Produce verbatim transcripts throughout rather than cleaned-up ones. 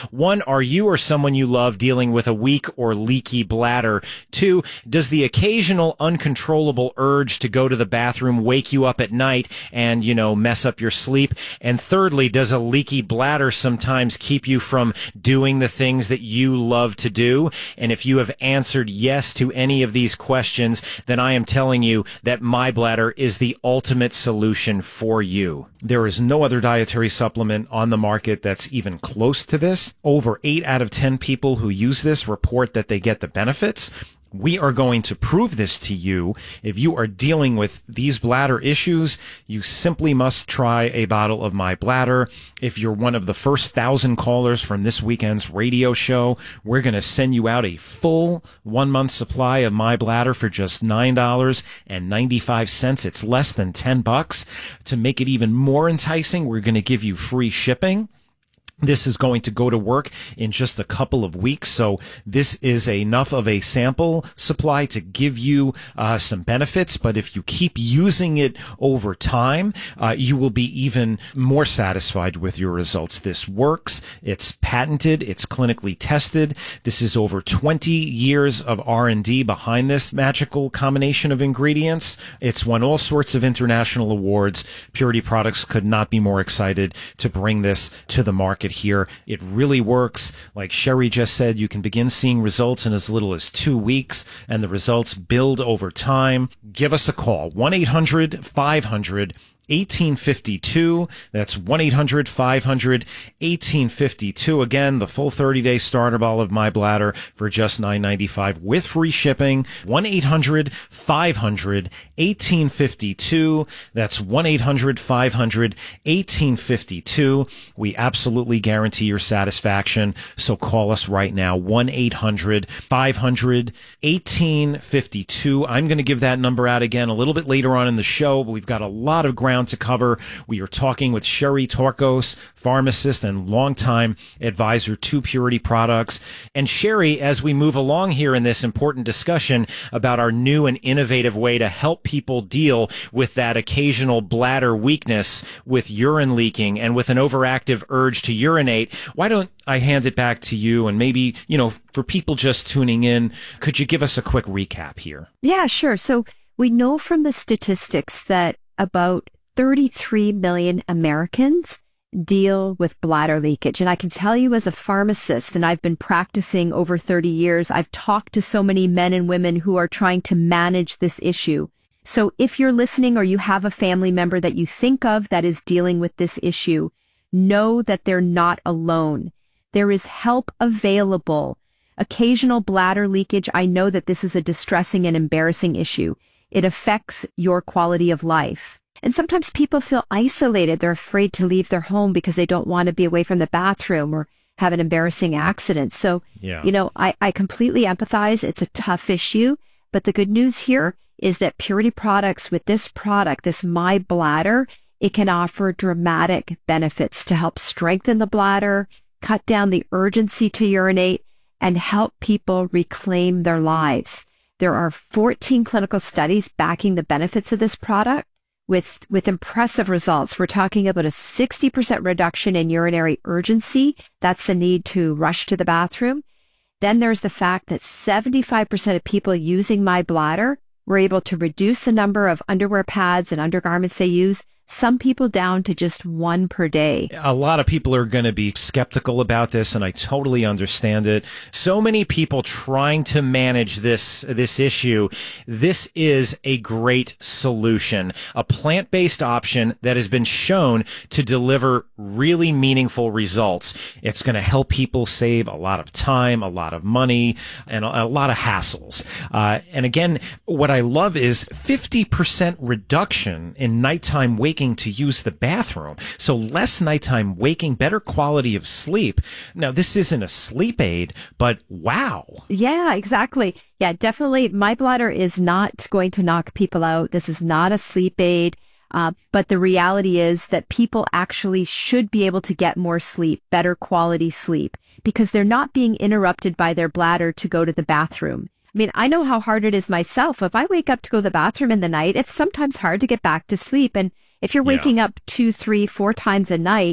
One, are you or someone you love dealing with a weak or leaky bladder? Two, does the occasional uncontrollable urge to go to the bathroom wake you up at night and, you know, mess up your sleep? And thirdly, does a leaky bladder sometimes keep you from doing the things that you love to do? And if you have answered yes to any of these questions, then I am telling you that My Bladder is the ultimate solution for you. There is no other dietary supplement on the market that's even close to this. Over eight out of ten people who use this report that they get the benefits. We are going to prove this to you. If you are dealing with these bladder issues, you simply must try a bottle of My Bladder. If you're one of the first thousand callers from this weekend's radio show, we're going to send you out a full one-month supply of My Bladder for just nine dollars and ninety-five cents. It's less than ten bucks. To make it even more enticing, we're going to give you free shipping. This is going to go to work in just a couple of weeks, so this is enough of a sample supply to give you uh, some benefits, but if you keep using it over time, uh, you will be even more satisfied with your results. This works. It's patented. It's clinically tested. This is over twenty years of R and D behind this magical combination of ingredients. It's won all sorts of international awards. Purity Products could not be more excited to bring this to the market here. It really works. Like Sherry just said, you can begin seeing results in as little as two weeks, and the results build over time. Give us a call, one eight hundred five hundred eighteen fifty-two. That's one eight hundred five hundred eighteen fifty-two. Again, the full thirty-day starter bottle of My Bladder for just nine ninety-five with free shipping. one eight hundred five hundred eighteen fifty-two. That's one eight hundred five hundred eighteen fifty-two. We absolutely guarantee your satisfaction, so call us right now, one eight hundred five hundred eighteen fifty-two. I'm going to give that number out again a little bit later on in the show, but we've got a lot of ground to cover. We are talking with Sherry Torkos, pharmacist and longtime advisor to Purity Products. And Sherry, as we move along here in this important discussion about our new and innovative way to help people deal with that occasional bladder weakness, with urine leaking and with an overactive urge to urinate, why don't I hand it back to you? And maybe, you know, for people just tuning in, could you give us a quick recap here? Yeah, sure. So we know from the statistics that about thirty-three million Americans deal with bladder leakage. And I can tell you as a pharmacist, and I've been practicing over thirty years, I've talked to so many men and women who are trying to manage this issue. So if you're listening or you have a family member that you think of that is dealing with this issue, know that they're not alone. There is help available. Occasional bladder leakage, I know that this is a distressing and embarrassing issue. It affects your quality of life. And sometimes people feel isolated. They're afraid to leave their home because they don't want to be away from the bathroom or have an embarrassing accident. So, yeah. you know, I, I completely empathize. It's a tough issue. But the good news here is that Purity Products, with this product, this My Bladder, it can offer dramatic benefits to help strengthen the bladder, cut down the urgency to urinate, and help people reclaim their lives. There are fourteen clinical studies backing the benefits of this product. With, with impressive results. We're talking about a sixty percent reduction in urinary urgency. That's the need to rush to the bathroom. Then there's the fact that seventy-five percent of people using My Bladder were able to reduce the number of underwear pads and undergarments they use, some people down to just one per day. A lot of people are going to be skeptical about this, and I totally understand it. So many people trying to manage this, this issue. This is a great solution, a plant-based option that has been shown to deliver really meaningful results. It's going to help people save a lot of time, a lot of money, and a, a lot of hassles. Uh, and again, what I love is fifty percent reduction in nighttime waking to use the bathroom. So less nighttime waking, better quality of sleep. Now, this isn't a sleep aid, but wow. Yeah, exactly. Yeah, definitely. My Bladder is not going to knock people out. This is not a sleep aid. Uh, but the reality is that people actually should be able to get more sleep, better quality sleep, because they're not being interrupted by their bladder to go to the bathroom. I mean, I know how hard it is myself. If I wake up to go to the bathroom in the night, it's sometimes hard to get back to sleep. And if you're waking yeah. up two, three, four times a night,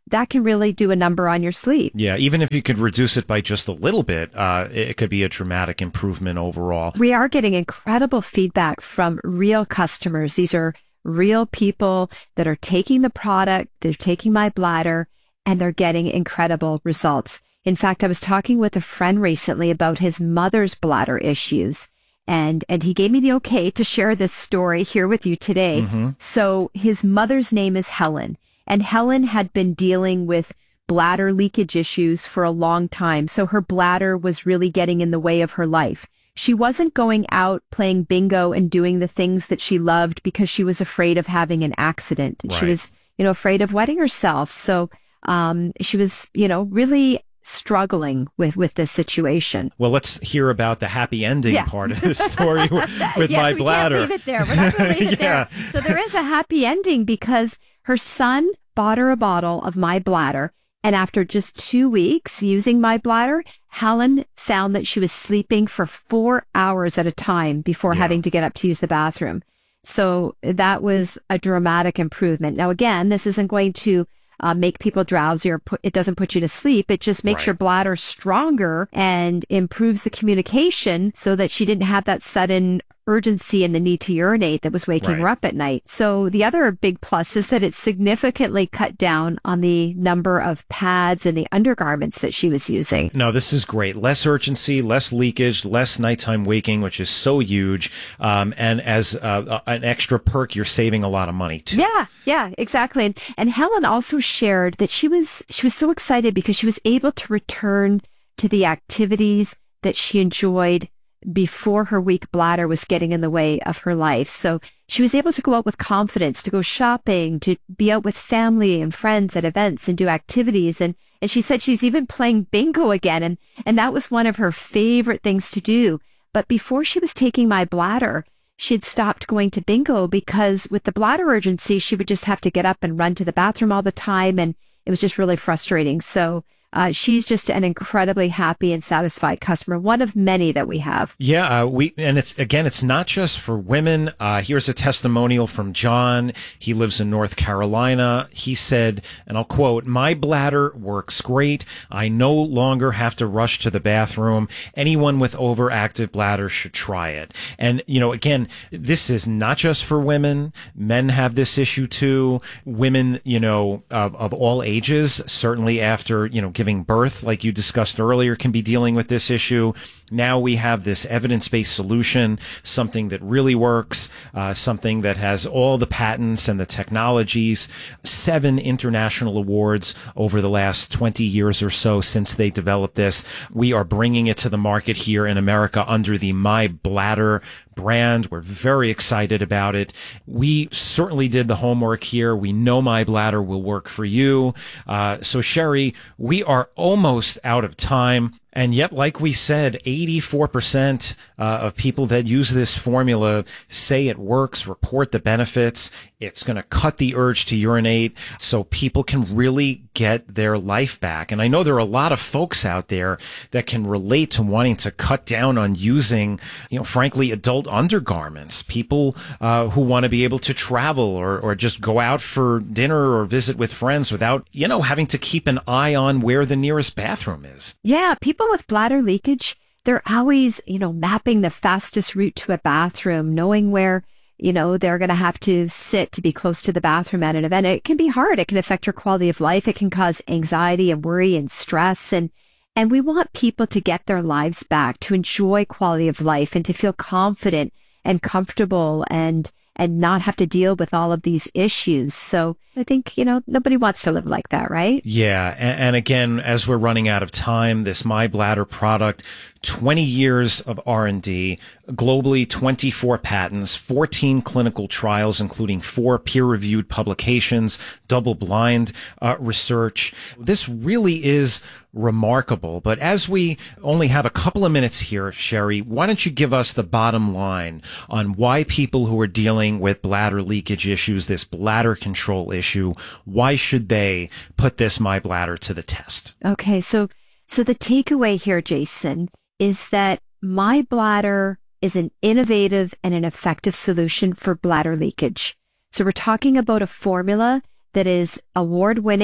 that can really do a number on your sleep. Yeah, even if you could reduce it by just a little bit, uh, it could be a dramatic improvement overall. We are getting incredible feedback from real customers. These are real people that are taking the product, they're taking my bladder, and they're getting incredible results. In fact, I was talking with a friend recently about his mother's bladder issues, and, and he gave me the okay to share this story here with you today. Mm-hmm. So his mother's name is Helen. And Helen had been dealing with bladder leakage issues for a long time. So her bladder was really getting in the way of her life. She wasn't going out playing bingo and doing the things that she loved because she was afraid of having an accident. Right. She was, you know, afraid of wetting herself. So um, she was, you know, really struggling with, with this situation. Well, let's hear about the happy ending Yeah. part of this story with, with yes, my we bladder. Can't leave it there. We're not going to leave it Yeah. there. So there is a happy ending because her son bought her a bottle of my bladder. And after just two weeks using my bladder, Helen found that she was sleeping for four hours at a time before Yeah. having to get up to use the bathroom. So that was a dramatic improvement. Now, again, this isn't going to uh, make people drowsy or put, it doesn't put you to sleep. It just makes Right. your bladder stronger and improves the communication so that she didn't have that sudden urgency and the need to urinate that was waking Right. her up at night. So the other big plus is that it significantly cut down on the number of pads and the undergarments that she was using. No, this is great. Less urgency, less leakage, less nighttime waking, which is so huge. Um, and as uh, an extra perk, you're saving a lot of money too. Yeah, yeah, exactly. And, and Helen also shared that she was she was so excited because she was able to return to the activities that she enjoyed before her weak bladder was getting in the way of her life. So she was able to go out with confidence, to go shopping, to be out with family and friends at events and do activities. And, and she said she's even playing bingo again. And, and that was one of her favorite things to do. But before she was taking my bladder, she had stopped going to bingo because with the bladder urgency, she would just have to get up and run to the bathroom all the time. And it was just really frustrating. So Uh, she's just an incredibly happy and satisfied customer, one of many that we have. Yeah, uh, we and it's again, it's not just for women. Uh, here's a testimonial from John. He lives in North Carolina. He said, and I'll quote, "My bladder works great. I no longer have to rush to the bathroom. Anyone with overactive bladder should try it." And you know, again, this is not just for women. Men have this issue too. Women, you know, of, of all ages, certainly after you know. giving birth, like you discussed earlier, can be dealing with this issue. Now we have this evidence-based solution, something that really works, uh, something that has all the patents and the technologies, seven international awards over the last twenty years or so since they developed this. We are bringing it to the market here in America under the My Bladder brand. We're very excited about it. We certainly did the homework here. We know My Bladder will work for you. Uh, so Sherry, we are almost out of time. And yet, like we said, eighty-four percent uh, of people that use this formula say it works, report the benefits. It's going to cut the urge to urinate so people can really get their life back. And I know there are a lot of folks out there that can relate to wanting to cut down on using, you know, frankly, adult undergarments. People uh, who want to be able to travel or, or just go out for dinner or visit with friends without, you know, having to keep an eye on where the nearest bathroom is. Yeah, people with bladder leakage, they're always, you know, mapping the fastest route to a bathroom, knowing where, you know, they're going to have to sit to be close to the bathroom at an event. It can be hard. It can affect your quality of life. It can cause anxiety and worry and stress. And, and we want people to get their lives back, to enjoy quality of life and to feel confident and comfortable and, and not have to deal with all of these issues. So I think, you know, nobody wants to live like that, right? Yeah. And, and again, as we're running out of time, this My Bladder product, twenty years of R and D, globally twenty-four patents, fourteen clinical trials, including four peer-reviewed publications, double-blind uh, research. This really is remarkable. But as we only have a couple of minutes here, Sherry, why don't you give us the bottom line on why people who are dealing with bladder leakage issues, this bladder control issue, why should they put this My Bladder to the test? Okay, so so the takeaway here, Jason, is that My Bladder is an innovative and an effective solution for bladder leakage. So we're talking about a formula that is award-winning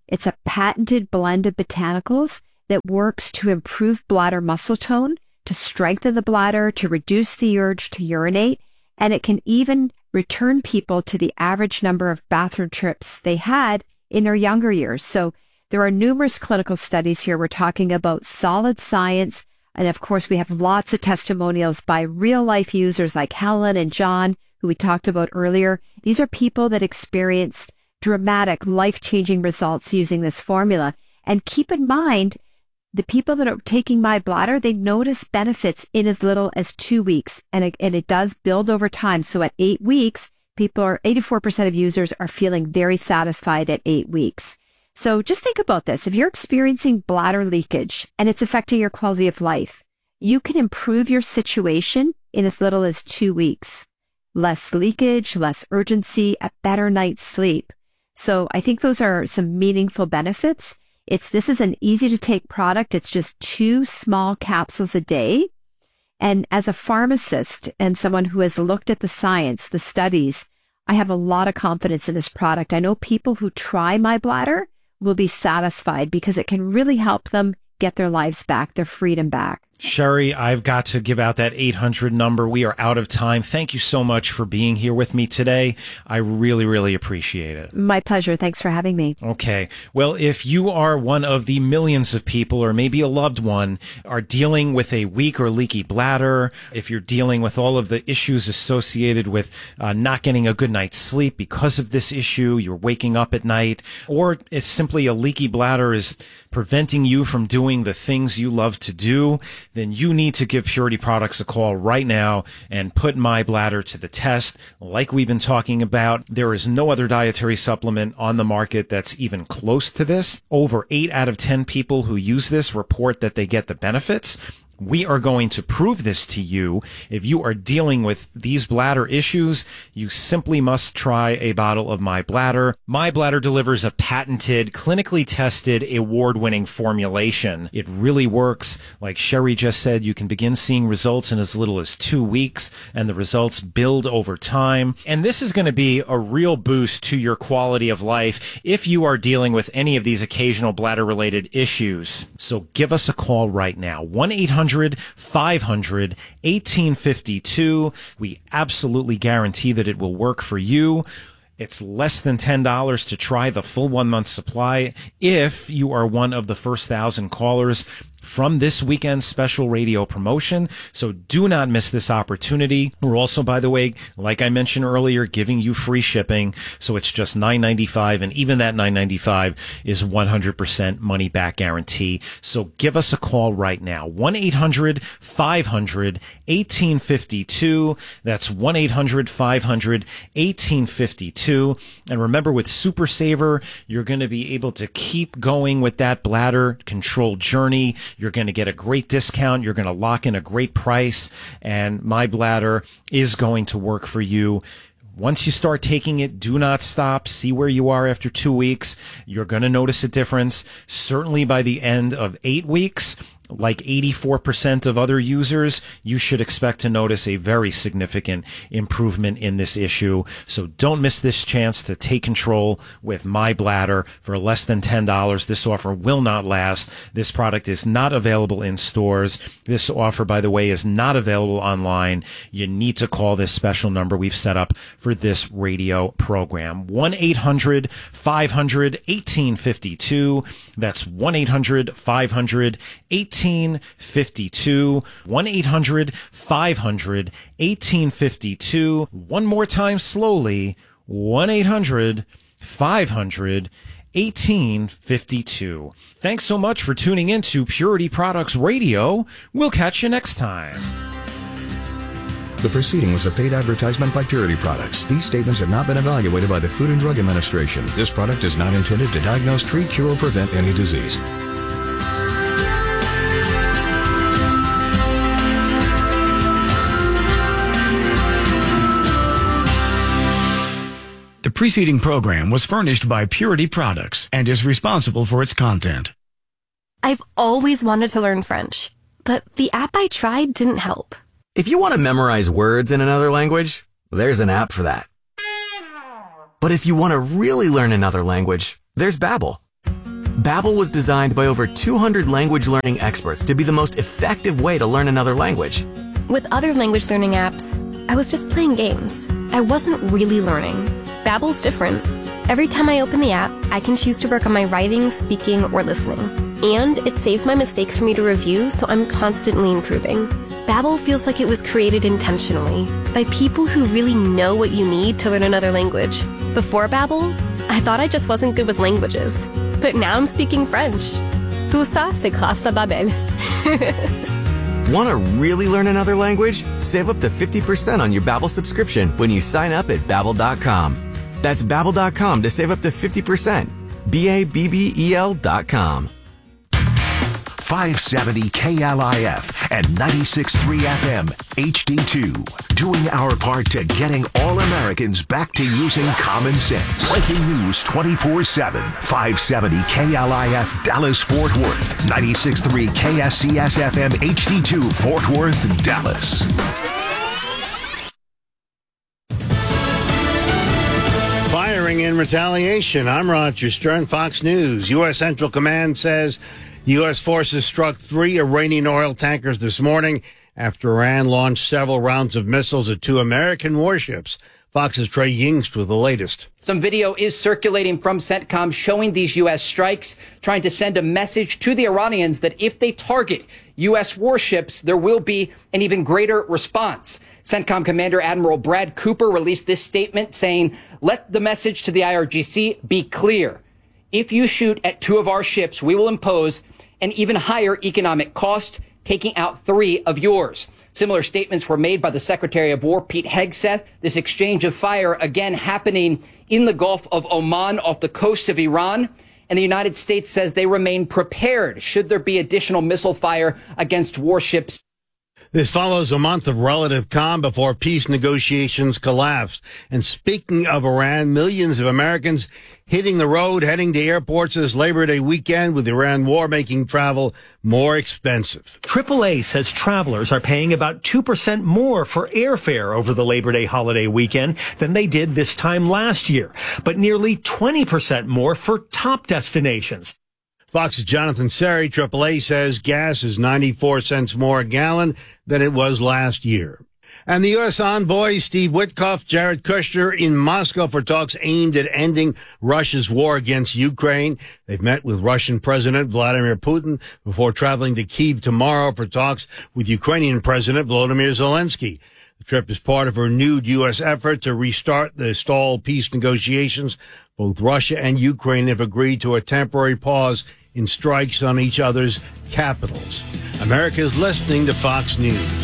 It's a patented blend of botanicals that works to improve bladder muscle tone, to strengthen the bladder, to reduce the urge to urinate, and it can even return people to the average number of bathroom trips they had in their younger years. So there are numerous clinical studies here. We're talking about solid science. And of course, we have lots of testimonials by real life users like Helen and John, who we talked about earlier. These are people that experienced dramatic, life-changing results using this formula. And keep in mind, the people that are taking My Bladder, they notice benefits in as little as two weeks. And it, and it does build over time. So at eight weeks, people are, eighty-four percent of users are feeling very satisfied at eight weeks. So just think about this. If you're experiencing bladder leakage and it's affecting your quality of life, you can improve your situation in as little as two weeks. Less leakage, less urgency, a better night's sleep. So I think those are some meaningful benefits. It's, this is an easy to take product. It's just two small capsules a day. And as a pharmacist and someone who has looked at the science, the studies, I have a lot of confidence in this product. I know people who try My Bladder will be satisfied because it can really help them get their lives back, their freedom back. Sherry, I've got to give out that eight hundred number. We are out of time. Thank you so much for being here with me today. I really, really appreciate it. My pleasure. Thanks for having me. Okay. Well, if you are one of the millions of people, or maybe a loved one, are dealing with a weak or leaky bladder, if you're dealing with all of the issues associated with uh, not getting a good night's sleep because of this issue, you're waking up at night, or it's simply a leaky bladder is preventing you from doing the things you love to do, then you need to give Purity Products a call right now and put My Bladder to the test. Like we've been talking about, there is no other dietary supplement on the market that's even close to this. Over eight out of ten people who use this report that they get the benefits. We are going to prove this to you. If you are dealing with these bladder issues, you simply must try a bottle of My Bladder. My Bladder delivers a patented, clinically tested, award-winning formulation. It really works. Like Sherry just said, you can begin seeing results in as little as two weeks, and the results build over time. And this is going to be a real boost to your quality of life if you are dealing with any of these occasional bladder-related issues. So give us a call right now. one eight hundred five hundred eighteen fifty-two. We absolutely guarantee that it will work for you. It's less than ten dollars to try the full one month supply if you are one of the first thousand callers from this weekend's special radio promotion. So do not miss this opportunity. We're also, by the way, like I mentioned earlier, giving you free shipping. So it's just nine ninety-five, and even that nine ninety-five is one hundred percent money back guarantee. So give us a call right now. one eight hundred five hundred eighteen fifty-two. That's one eight hundred five hundred eighteen fifty-two. And remember, with Super Saver, you're going to be able to keep going with that bladder control journey. You're going to get a great discount. You're going to lock in a great price, and My Bladder is going to work for you. Once you start taking it, do not stop. See where you are after two weeks. You're going to notice a difference. Certainly by the end of eight weeks, like eighty-four percent of other users, you should expect to notice a very significant improvement in this issue. So don't miss this chance to take control with My Bladder for less than ten dollars. This offer will not last. This product is not available in stores. This offer, by the way, is not available online. You need to call this special number we've set up for this radio program. one eight hundred five hundred eighteen fifty-two. That's one eight hundred five hundred eighteen fifty-two. one eight hundred five hundred eighteen fifty-two. One more time slowly. one eight hundred five hundred eighteen fifty-two. Thanks so much for tuning in to Purity Products Radio. We'll catch you next time. The proceeding was a paid advertisement by Purity Products. These statements have not been evaluated by the Food and Drug Administration. This product is not intended to diagnose, treat, cure, or prevent any disease. The preceding program was furnished by Purity Products and is responsible for its content. I've always wanted to learn French, but the app I tried didn't help. If you want to memorize words in another language, there's an app for that. But if you want to really learn another language, there's Babbel. Babbel was designed by over two hundred language learning experts to be the most effective way to learn another language. With other language learning apps, I was just playing games. I wasn't really learning. Babbel's different. Every time I open the app, I can choose to work on my writing, speaking, or listening. And it saves my mistakes for me to review, so I'm constantly improving. Babbel feels like it was created intentionally by people who really know what you need to learn another language. Before Babbel, I thought I just wasn't good with languages. But now I'm speaking French. Tout ça, c'est grâce à Babbel. Want to really learn another language? Save up to fifty percent on your Babbel subscription when you sign up at Babbel dot com. That's Babbel dot com to save up to fifty percent. B A B B E L dot com. five seventy K L I F and ninety-six point three F M H D two. Doing our part to getting all Americans back to using common sense. Breaking news twenty-four seven. five seventy K L I F Dallas Fort Worth. ninety-six point three K S C S F M H D two Fort Worth, Dallas. Firing in retaliation. I'm Roger Stern, Fox News. U S. Central Command says U S forces struck three Iranian oil tankers this morning after Iran launched several rounds of missiles at two American warships. Fox's Trey Yingst with the latest. Some video is circulating from CENTCOM showing these U S strikes, trying to send a message to the Iranians that if they target U S warships, there will be an even greater response. CENTCOM Commander Admiral Brad Cooper released this statement saying, "Let the message to the I R G C be clear. If you shoot at two of our ships, we will impose an even higher economic cost, taking out three of yours." Similar statements were made by the Secretary of War, Pete Hegseth. This exchange of fire again happening in the Gulf of Oman off the coast of Iran. And the United States says they remain prepared should there be additional missile fire against warships. This follows a month of relative calm before peace negotiations collapsed. And speaking of Iran, millions of Americans hitting the road, heading to airports this Labor Day weekend, with Iran war making travel more expensive. triple A says travelers are paying about two percent more for airfare over the Labor Day holiday weekend than they did this time last year, but nearly twenty percent more for top destinations. Fox's Jonathan Seri, triple A, says gas is ninety-four cents more a gallon than it was last year. And the U S envoys Steve Witkoff, Jared Kushner in Moscow for talks aimed at ending Russia's war against Ukraine. They've met with Russian President Vladimir Putin before traveling to Kyiv tomorrow for talks with Ukrainian President Volodymyr Zelensky. The trip is part of a renewed U S effort to restart the stalled peace negotiations. Both Russia and Ukraine have agreed to a temporary pause in strikes on each other's capitals. America is listening to Fox News.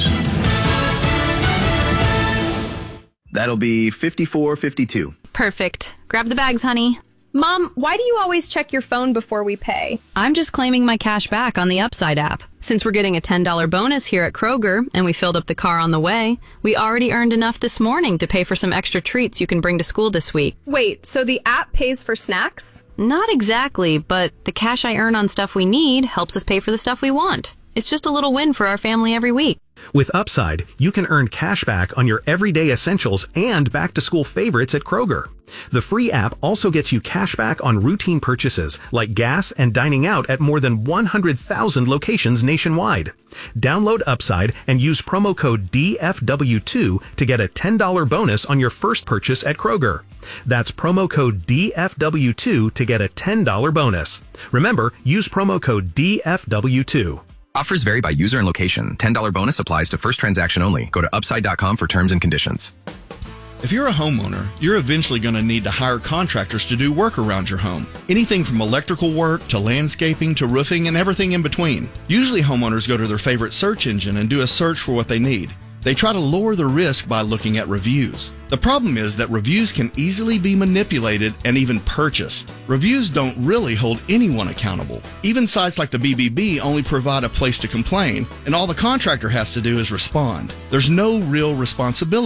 That'll be fifty-four fifty-two. Perfect. Grab the bags, honey. Mom, why do you always check your phone before we pay? I'm just claiming my cash back on the Upside app. Since we're getting a ten dollars bonus here at Kroger, and we filled up the car on the way, we already earned enough this morning to pay for some extra treats you can bring to school this week. Wait, so the app pays for snacks? Not exactly, but the cash I earn on stuff we need helps us pay for the stuff we want. It's just a little win for our family every week. With Upside, you can earn cash back on your everyday essentials and back-to-school favorites at Kroger. The free app also gets you cash back on routine purchases like gas and dining out at more than one hundred thousand locations nationwide. Download Upside and use promo code D F W two to get a ten dollars bonus on your first purchase at Kroger. That's promo code D F W two to get a ten dollars bonus. Remember, use promo code D F W two. Offers vary by user and location. ten dollars bonus applies to first transaction only. Go to upside dot com for terms and conditions. If you're a homeowner, you're eventually going to need to hire contractors to do work around your home. Anything from electrical work to landscaping to roofing and everything in between. Usually homeowners go to their favorite search engine and do a search for what they need. They try to lower the risk by looking at reviews. The problem is that reviews can easily be manipulated and even purchased. Reviews don't really hold anyone accountable. Even sites like the B B B only provide a place to complain, and all the contractor has to do is respond. There's no real responsibility.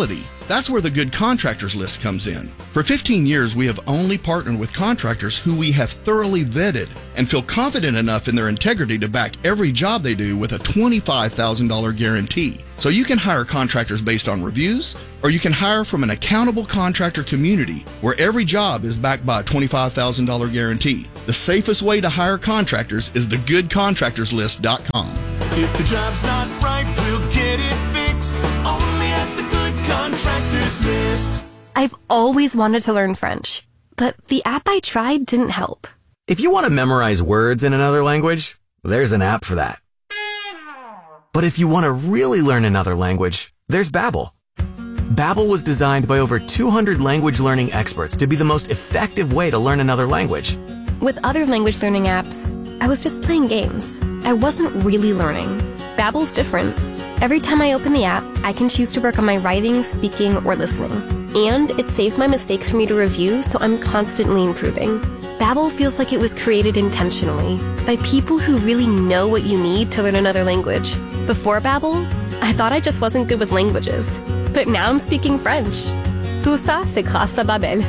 That's where the Good Contractors list comes in. For fifteen years, we have only partnered with contractors who we have thoroughly vetted and feel confident enough in their integrity to back every job they do with a twenty-five thousand dollars guarantee. So you can hire contractors based on reviews, or you can hire from an accountable contractor community where every job is backed by a twenty-five thousand dollars guarantee. The safest way to hire contractors is the good contractors list dot com. If the job's not right, we'll get it fixed. Only at the Good Contractors List. I've always wanted to learn French, but the app I tried didn't help. If you want to memorize words in another language, there's an app for that. But if you want to really learn another language, there's Babbel. Babbel was designed by over two hundred language learning experts to be the most effective way to learn another language. With other language learning apps, I was just playing games. I wasn't really learning. Babbel's different. Every time I open the app, I can choose to work on my writing, speaking, or listening. And it saves my mistakes for me to review, so I'm constantly improving. Babbel feels like it was created intentionally by people who really know what you need to learn another language. Before Babbel, I thought I just wasn't good with languages. But now I'm speaking French. Tout ça, c'est grâce à Babbel.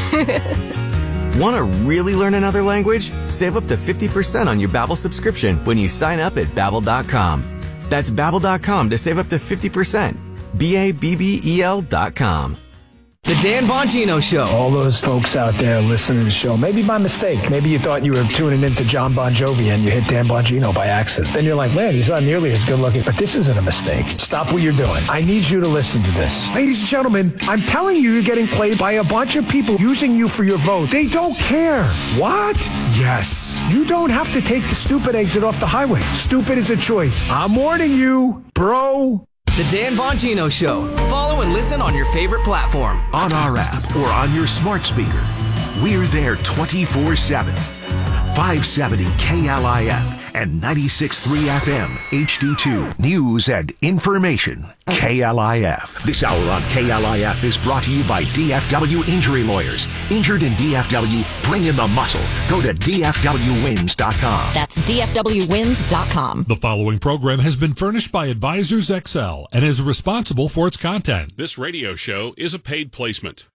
Want to really learn another language? Save up to fifty percent on your Babbel subscription when you sign up at babbel dot com. That's babbel dot com to save up to fifty percent. B A B B E L dot com. The Dan Bongino Show. All those folks out there listening to the show, maybe by mistake. Maybe you thought you were tuning into John Bon Jovi and you hit Dan Bongino by accident. Then you're like, man, he's not nearly as good looking. But this isn't a mistake. Stop what you're doing. I need you to listen to this. Ladies and gentlemen, I'm telling you, you're getting played by a bunch of people using you for your vote. They don't care. What? Yes. You don't have to take the stupid exit off the highway. Stupid is a choice. I'm warning you, bro. The Dan Bongino Show. Follow and listen on your favorite platform. On our app or on your smart speaker. We're there twenty-four seven. five seventy K L I F and ninety-six point three F M H D two. News and information. K L I F. This hour on K L I F is brought to you by D F W Injury Lawyers. Injured in D F W? Bring in the muscle. Go to D F W wins dot com. That's D F W wins dot com. The following program has been furnished by Advisors X L and is responsible for its content. This radio show is a paid placement.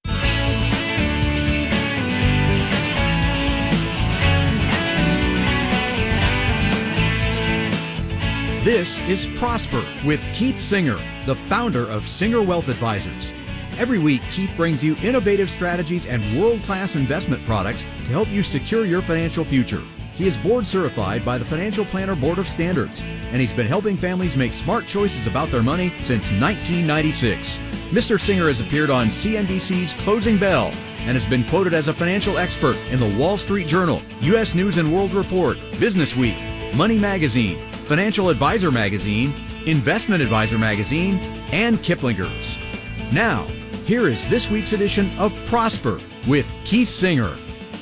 This is Prosper with Keith Singer, the founder of Singer Wealth Advisors. Every week, Keith brings you innovative strategies and world-class investment products to help you secure your financial future. He is board certified by the Financial Planner Board of Standards, and he's been helping families make smart choices about their money since nineteen ninety-six. Mister Singer has appeared on C N B C's Closing Bell and has been quoted as a financial expert in the Wall Street Journal, U S News and World Report, Business Week, Money Magazine, Financial Advisor Magazine, Investment Advisor Magazine, and Kiplinger's. Now, here is this week's edition of Prosper with Keith Singer.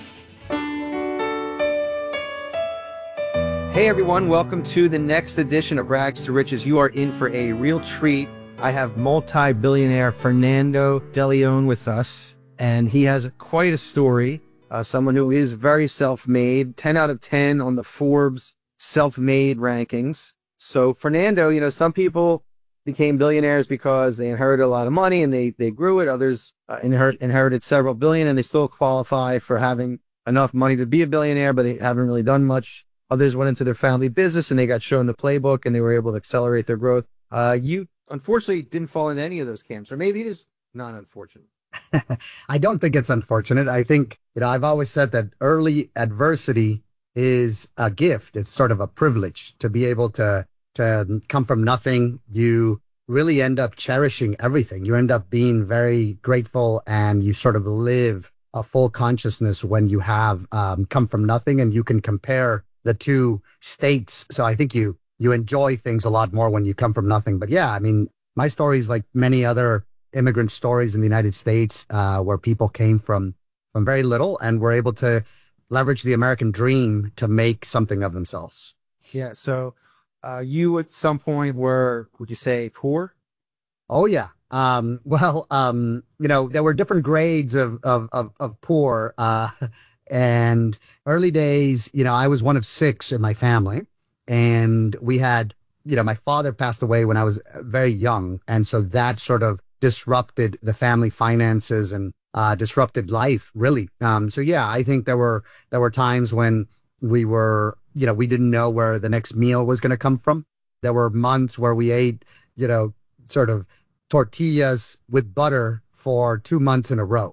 Hey everyone, welcome to the next edition of Rags to Riches. You are in for a real treat. I have multi-billionaire Fernando De Leon with us, and he has quite a story. Uh, someone who is very self-made, ten out of ten on the Forbes self-made rankings. So Fernando, you know, some people became billionaires because they inherited a lot of money and they, they grew it. Others uh, inherit, inherited several billion and they still qualify for having enough money to be a billionaire, but they haven't really done much. Others went into their family business and they got shown the playbook and they were able to accelerate their growth. Uh, you unfortunately didn't fall into any of those camps, or maybe it is not unfortunate. I don't think it's unfortunate. I think, you know, I've always said that early adversity is a gift. It's sort of a privilege to be able to to come from nothing. You really end up cherishing everything. You end up being very grateful, and you sort of live a full consciousness when you have um, come from nothing, and you can compare the two states. So I think you you enjoy things a lot more when you come from nothing. But yeah, I mean, my story is like many other immigrant stories in the United States, uh, where people came from from very little and were able to leverage the American dream to make something of themselves. Yeah. So uh, you at some point were, would you say, poor? Oh, yeah. Um, well, um, you know, there were different grades of, of, of, of poor. Uh, and early days, you know, I was one of six in my family. And we had, you know, my father passed away when I was very young. And so that sort of disrupted the family finances and uh, disrupted life, really. Um, so yeah, I think there were there were times when we were, you know, we didn't know where the next meal was going to come from. There were months where we ate, you know, sort of tortillas with butter for two months in a row.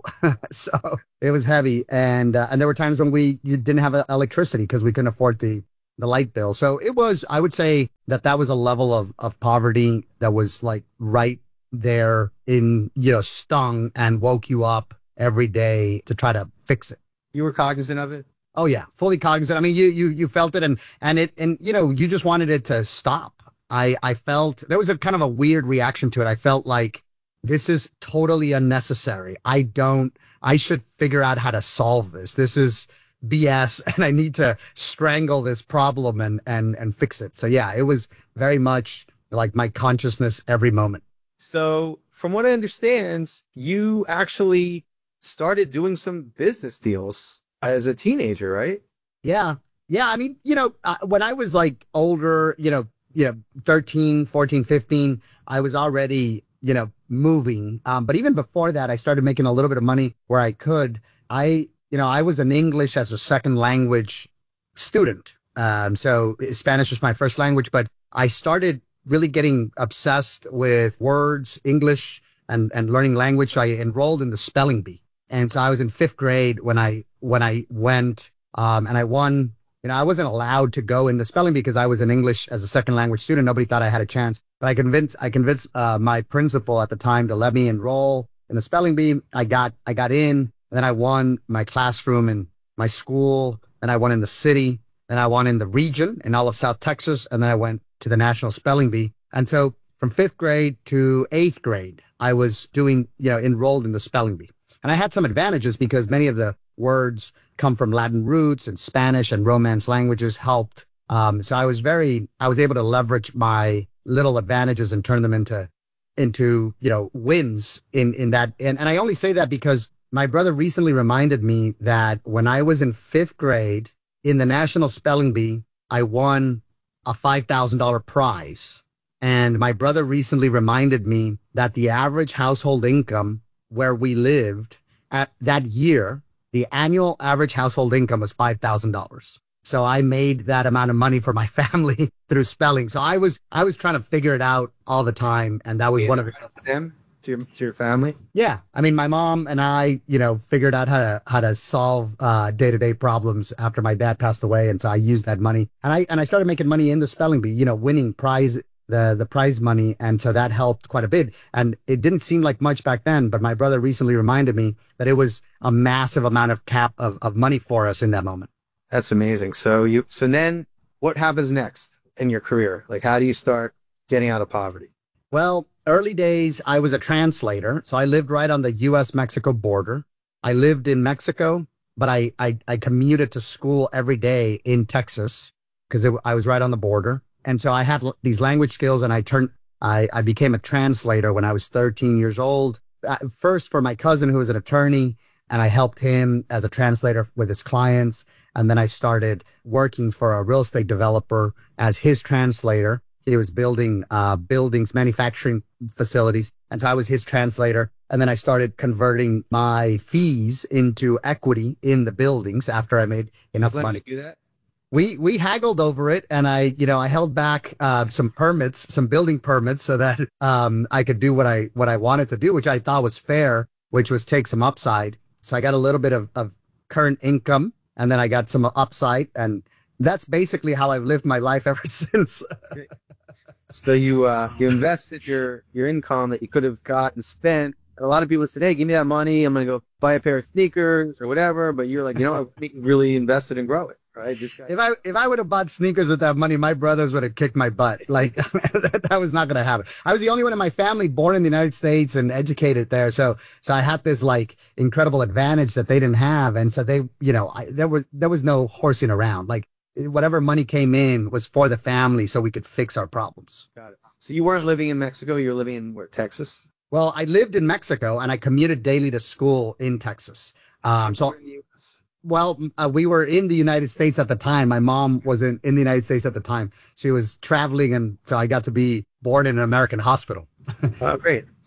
So it was heavy. And uh, and there were times when we didn't have electricity because we couldn't afford the, the light bill. So it was, I would say that that was a level of, of poverty that was like right there in, you know, stung and woke you up every day to try to fix it. You were cognizant of it? Oh yeah, fully cognizant. I mean, you, you, you felt it and, and it, and you know, you just wanted it to stop. I, I felt there was a kind of a weird reaction to it. I felt like this is totally unnecessary. I don't, I should figure out how to solve this. This is B S and I need to strangle this problem and, and, and fix it. So yeah, it was very much like my consciousness every moment. So from what I understand, you actually started doing some business deals as a teenager, right? Yeah. Yeah. I mean, you know, uh, when I was like older, you know, you know, thirteen, fourteen, fifteen, I was already, you know, moving. Um, but even before that, I started making a little bit of money where I could. I, you know, I was an English as a second language student. Um, so Spanish was my first language, but I started really getting obsessed with words, English, and, and learning language. So I enrolled in the spelling bee. And so I was in fifth grade when I, when I went, um, and I won. You know, I wasn't allowed to go in the spelling bee because I was an English as a second language student. Nobody thought I had a chance. But I convinced, I convinced, uh, my principal at the time to let me enroll in the spelling bee. I got, I got in, and then I won my classroom in my school, and I won in the city, and I won in the region in all of South Texas, and then I went to the National Spelling Bee. And so from fifth grade to eighth grade, I was doing, you know, enrolled in the spelling bee. And I had some advantages because many of the words come from Latin roots, and Spanish and Romance languages helped. Um, so I was very, I was able to leverage my little advantages and turn them into, into, you know, wins in, in that. And, and I only say that because my brother recently reminded me that when I was in fifth grade in the National Spelling Bee, I won a five thousand dollars prize. And my brother recently reminded me that the average household income where we lived at that year, the annual average household income was five thousand dollars. So I made that amount of money for my family through spelling. So I was, I was trying to figure it out all the time. And that was yeah, one of it. Them to your, to your family? Yeah. I mean, my mom and I, you know, figured out how to, how to solve, uh, day-to-day problems after my dad passed away. And so I used that money and I, and I started making money in the spelling bee, you know, winning prize, the, the prize money. And so that helped quite a bit. And it didn't seem like much back then, but my brother recently reminded me that it was a massive amount of cap of, of money for us in that moment. That's amazing. So you, so then what happens next in your career? Like, how do you start getting out of poverty? Well, early days, I was a translator. So I lived right on the U S Mexico border. I lived in Mexico, but I, I, I commuted to school every day in Texas because I was right on the border. And so I had l- these language skills and I turned, I, I became a translator when I was thirteen years old. Uh, first for my cousin who was an attorney, and I helped him as a translator with his clients. And then I started working for a real estate developer as his translator. He was building uh buildings, manufacturing facilities. And so I was his translator. And then I started converting my fees into equity in the buildings after I made enough Let money. me do that. We we haggled over it, and I, you know, I held back uh, some permits, some building permits, so that um, I could do what I what I wanted to do, which I thought was fair, which was take some upside. So I got a little bit of, of current income, and then I got some upside, and that's basically how I've lived my life ever since. So you uh, you invested your your income that you could have gotten spent. A lot of people said, "Hey, give me that money. I'm going to go buy a pair of sneakers or whatever." But you're like, you know, I really invested and grow it, right? This guy. If I if I would have bought sneakers with that money, my brothers would have kicked my butt. Like that, that was not going to happen. I was the only one in my family born in the United States and educated there, so so I had this like incredible advantage that they didn't have, and so they, you know, I, there was there was no horsing around. Like whatever money came in was for the family, so we could fix our problems. Got it. So you weren't living in Mexico. You were living in where, Texas? Well, I lived in Mexico and I commuted daily to school in Texas. Um, so, well, uh, we were in the United States at the time. My mom was in, in the United States at the time. She was traveling, and so I got to be born in an American hospital. Oh, great.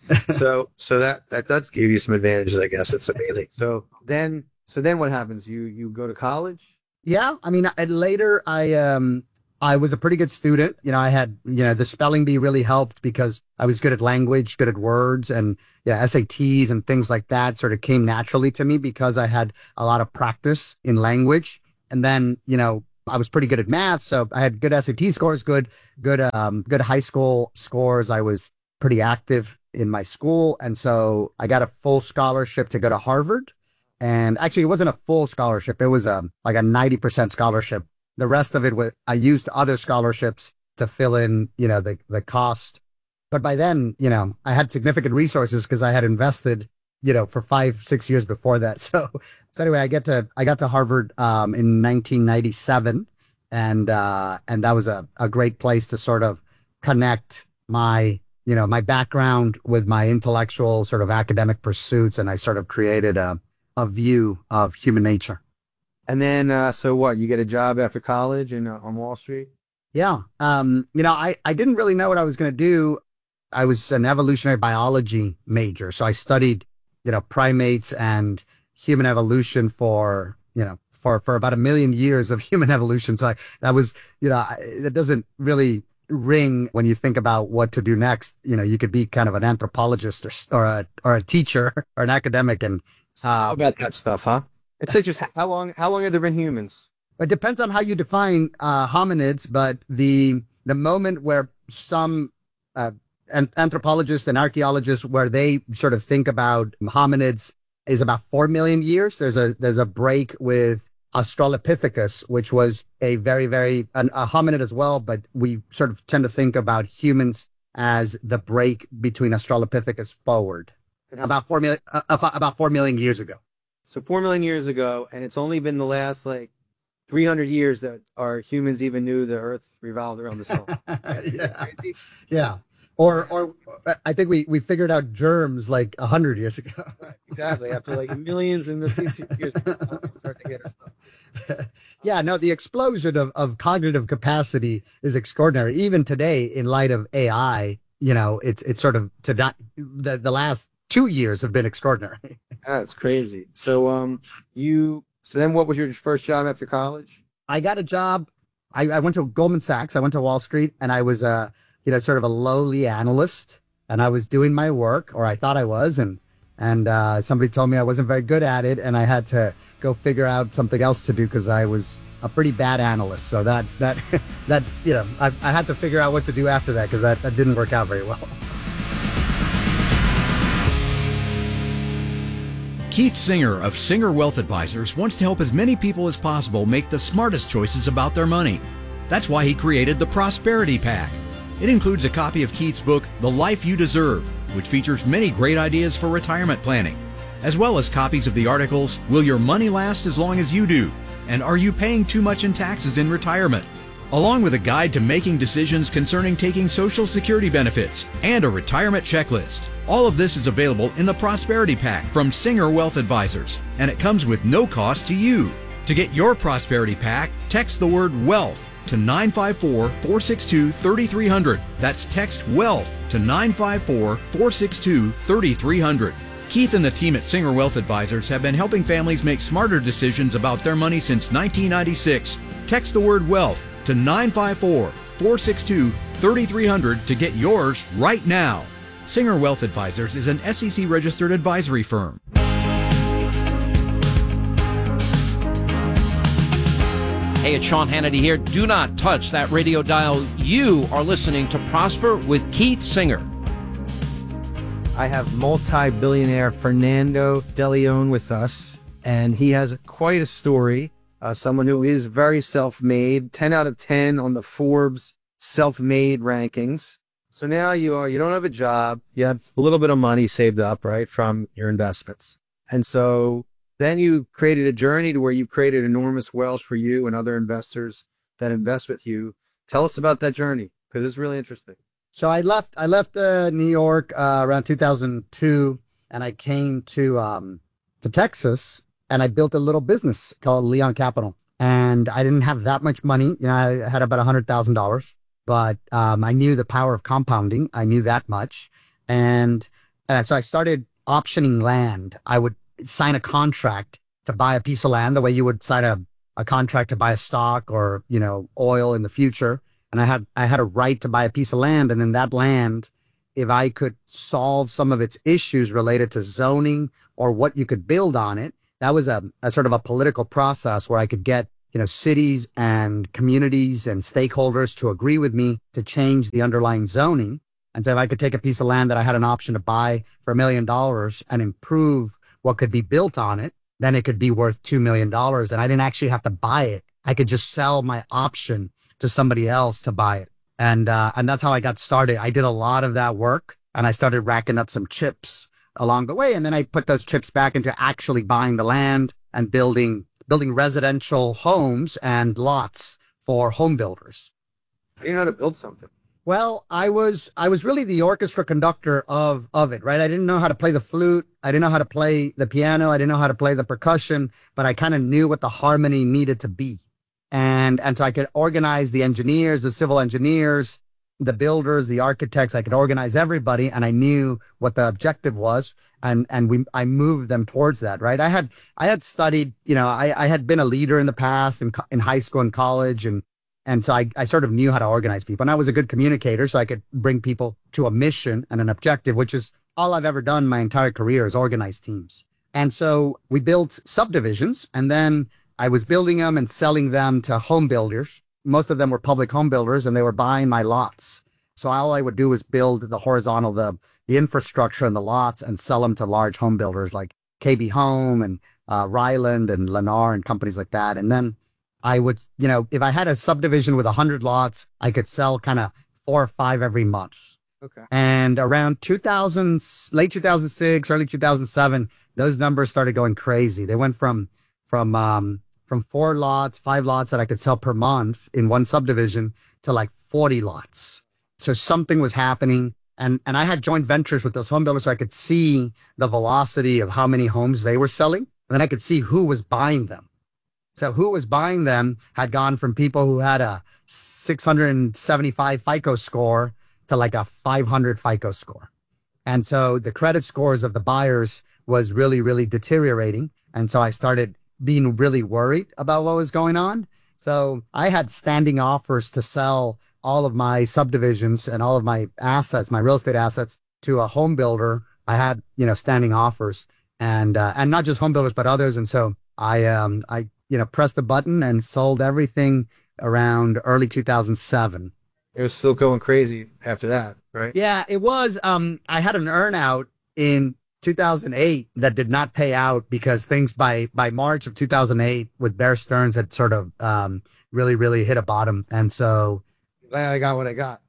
so so that that does give you some advantages, I guess. It's amazing. So then so then what happens? You you go to college? Yeah, I mean, I, later I um I was a pretty good student. You know, I had, you know, the spelling bee really helped because I was good at language, good at words, and yeah, S A Ts and things like that sort of came naturally to me because I had a lot of practice in language. And then, you know, I was pretty good at math, so I had good S A T scores, good, good, um, good high school scores. I was pretty active in my school, and so I got a full scholarship to go to Harvard. And actually, it wasn't a full scholarship; it was um like a ninety percent scholarship. The rest of it was I used other scholarships to fill in, you know, the the cost. But by then, you know, I had significant resources because I had invested, you know, for five, six years before that. So, so anyway, I get to I got to Harvard um, in nineteen ninety-seven, and uh, and that was a, a great place to sort of connect my, you know, my background with my intellectual sort of academic pursuits, and I sort of created a a view of human nature. And then, uh, so what? You get a job after college in uh, on Wall Street? Yeah. Um, you know, I, I didn't really know what I was going to do. I was an evolutionary biology major. So I studied, you know, primates and human evolution for, you know, for, for about a million years of human evolution. So I, that was, you know, it doesn't really ring when you think about what to do next. You know, you could be kind of an anthropologist or, or a, or a teacher or an academic. And, uh, how about that stuff, huh? It's like just how long, how long have there been humans? It depends on how you define uh, hominids, but the the moment where some uh, an- anthropologists and archaeologists, where they sort of think about hominids, is about four million years. There's a there's a break with Australopithecus, which was a very very an, a hominid as well, but we sort of tend to think about humans as the break between Australopithecus forward, about four million uh, about four million years ago. So four million years ago, and it's only been the last like three hundred years that our humans even knew the Earth revolved around the sun. yeah, yeah. Or, or I think we, we figured out germs like a hundred years ago. Exactly. After like millions and millions of years, we start to get our stuff. Yeah. No, the explosion of, of cognitive capacity is extraordinary. Even today, in light of A I, you know, it's it's sort of to not the the last two years have been extraordinary. That's crazy. So, um, you. So then what was your first job after college? I got a job. I, I went to Goldman Sachs. I went to Wall Street, and I was a, you know, sort of a lowly analyst, and I was doing my work, or I thought I was, and, and, uh, somebody told me I wasn't very good at it, and I had to go figure out something else to do because I was a pretty bad analyst. So that, that, that, you know, I, I had to figure out what to do after that because that, that didn't work out very well. Keith Singer of Singer Wealth Advisors wants to help as many people as possible make the smartest choices about their money. That's why he created the Prosperity Pack. It includes a copy of Keith's book, The Life You Deserve, which features many great ideas for retirement planning, as well as copies of the articles, Will Your Money Last as Long as You Do? And Are You Paying Too Much in Taxes in Retirement? Along with a guide to making decisions concerning taking Social Security benefits and a retirement checklist. All of this is available in the Prosperity Pack from Singer Wealth Advisors, and it comes with no cost to you. To get your Prosperity Pack, text the word WEALTH to nine five four, four six two, three three zero zero. That's text WEALTH to nine five four, four six two, three three zero zero. Keith and the team at Singer Wealth Advisors have been helping families make smarter decisions about their money since nineteen ninety-six. Text the word WEALTH to nine five four, four six two, three three zero zero to get yours right now. Singer Wealth Advisors is an S E C registered advisory firm. Hey, it's Sean Hannity here. Do not touch that radio dial. You are listening to Prosper with Keith Singer. I have multi-billionaire Fernando De Leon with us, and he has quite a story. Uh, someone who is very self-made, ten out of ten on the Forbes self-made rankings. So now you are, you don't have a job. You have a little bit of money saved up, right, from your investments. And so then you created a journey to where you created enormous wealth for you and other investors that invest with you. Tell us about that journey, because it's really interesting. So I left, I left uh, New York uh, around two thousand two, and I came to, um, to Texas, and I built a little business called Leon Capital. And I didn't have that much money. You know, I had about one hundred thousand dollars. But um, I knew the power of compounding. I knew that much. And And so I started optioning land. I would sign a contract to buy a piece of land the way you would sign a, a contract to buy a stock or, you know, oil in the future. And I had, I had a right to buy a piece of land. And then that land, if I could solve some of its issues related to zoning or what you could build on it, that was a, a sort of a political process where I could get, you know, cities and communities and stakeholders to agree with me to change the underlying zoning. And so if I could take a piece of land that I had an option to buy for a million dollars and improve what could be built on it, then it could be worth two million dollars. And I didn't actually have to buy it. I could just sell my option to somebody else to buy it. And, uh, and that's how I got started. I did a lot of that work and I started racking up some chips along the way. And then I put those chips back into actually buying the land and building, building residential homes and lots for home builders. How do you know how to build something? Well, I was, I was really the orchestra conductor of, of it, right? I didn't know how to play the flute. I didn't know how to play the piano. I didn't know how to play the percussion, but I kind of knew what the harmony needed to be. And, and so I could organize the engineers, the civil engineers, the builders, the architects. I could organize everybody and I knew what the objective was. And, and we, I moved them towards that, right? I had, I had studied, you know, I, I had been a leader in the past in, in high school and college. And, and so I, I sort of knew how to organize people and I was a good communicator. So I could bring people to a mission and an objective, which is all I've ever done my entire career is organize teams. And so we built subdivisions and then I was building them and selling them to home builders. Most of them were public home builders and they were buying my lots. So all I would do was build the horizontal, the, the infrastructure and the lots and sell them to large home builders like K B Home and uh, Ryland and Lennar and companies like that. And then I would, you know, if I had a subdivision with a hundred lots, I could sell kind of four or five every month. Okay. And around two thousand, late two thousand six, early two thousand seven, those numbers started going crazy. They went from, from, um, from four lots, five lots that I could sell per month in one subdivision to like forty lots. So something was happening. And, and I had joint ventures with those home builders so I could see the velocity of how many homes they were selling. And then I could see who was buying them. So who was buying them had gone from people who had a six hundred seventy-five FICO score to like a five hundred FICO score. And so the credit scores of the buyers was really, really deteriorating. And so I started being really worried about what was going on. So I had standing offers to sell all of my subdivisions and all of my assets, my real estate assets to a home builder. I had, you know, standing offers and, uh, and not just home builders, but others. And so I, um, I, you know, pressed the button and sold everything around early two thousand seven. It was still going crazy after that, right? Yeah, it was. Um, I had an earnout in two thousand eight that did not pay out because things by, by March of two thousand eight with Bear Stearns had sort of, um, really, really hit a bottom. And so I got what I got.